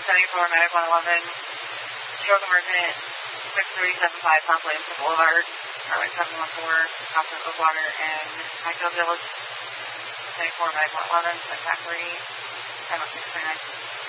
74 Medic 111, stroke emergent, 6375 South Williamson Boulevard, runway 714, Hospital Oakwater, and Highfield Village, 74 Medic 111, contact 3, 70629.